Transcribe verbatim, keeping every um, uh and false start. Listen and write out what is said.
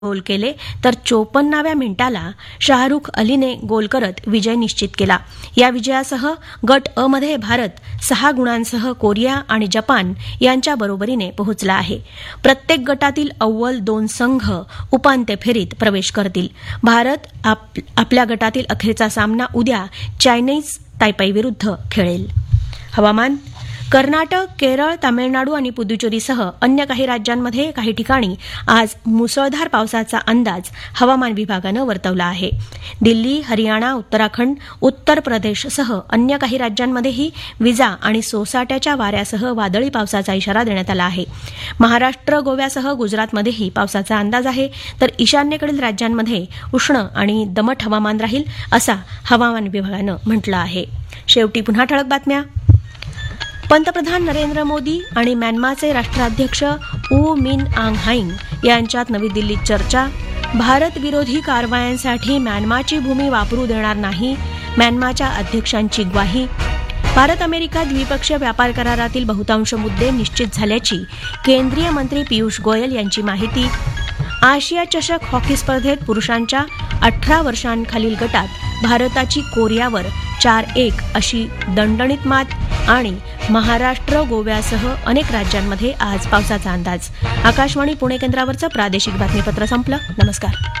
गोल केले तर चोपन्नाव्या मिनिटाला शाहरुख अलीने गोल करत विजय निश्चित केला. या विजयासह गट अ मध्ये भारत सहा गुणांसह कोरिया आणि जपान यांच्या बरोबरीने पोहोचला आहे. प्रत्येक गटातील अव्वल दोन संघ उपांत्य फेरीत प्रवेश करतील. भारत आप, आपल्या गटातील अखेरचा सामना उद्या चायनीज तायपेई विरुद्ध खेळेल. हवामान. कर्नाटक, केरळ, तामिळनाडू आणि पुदुचेरीसह अन्य काही राज्यांमध्ये काही ठिकाणी आज मुसळधार पावसाचा अंदाज हवामान विभागानं वर्तवला आहे. दिल्ली, हरियाणा, उत्तराखंड, उत्तर प्रदेशसह अन्य काही राज्यांमध्येही विजा आणि सोसाट्याच्या वाऱ्यासह वादळी पावसाचा इशारा देण्यात आला आहे. महाराष्ट्र, गोव्यासह गुजरातमध्येही पावसाचा अंदाज आहे, तर ईशान्येकडील राज्यांमध्ये उष्ण आणि दमट हवामान राहील असा हवामान विभागानं म्हटलं आहे. शेवटी पुन्हा ठळक बातम्या. पंतप्रधान नरेंद्र मोदी आणि म्यानमारचे राष्ट्राध्यक्ष ऊ मिन आंग हाईंग यांच्यात नवी दिल्लीत चर्चा. भारत विरोधी कारवायांसाठी म्यानमारची भूमी वापरू देणार नाही, म्यानमारच्या अध्यक्षांची ग्वाही. भारत अमेरिका द्विपक्षीय व्यापार करारातील बहुतांश मुद्दे निश्चित झाल्याची केंद्रीय मंत्री पियुष गोयल यांची माहिती. आशिया चषक हॉकी स्पर्धेत पुरुषांच्या अठरा वर्षांखालील गटात भारताची कोरियावर चार एक अशी दणदणीत मात. आणि महाराष्ट्र, गोव्यासह अनेक राज्यांमध्ये आज पावसाचा अंदाज. आकाशवाणी पुणे केंद्रावरचं प्रादेशिक बातमीपत्र संपलं. नमस्कार.